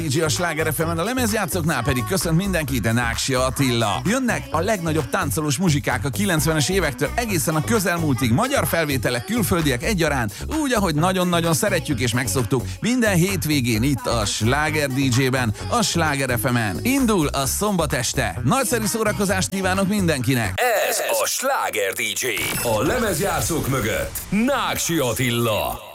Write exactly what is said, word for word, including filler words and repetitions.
dé dzsé a Sláger ef emen, a lemezjátszóknál pedig köszönt mindenkit, de Náksi Attila. Jönnek a legnagyobb táncolós muzsikák a kilencvenes évektől egészen a közelmúltig, magyar felvételek, külföldiek egyaránt, úgy, ahogy nagyon-nagyon szeretjük és megszoktuk, minden hétvégén itt a Sláger dé dzsében, a Sláger ef emen. Indul a szombat este. Nagyszerű szórakozást kívánok mindenkinek! Ez a Sláger dé dzsé. A lemezjátszók mögött Náksi Attila.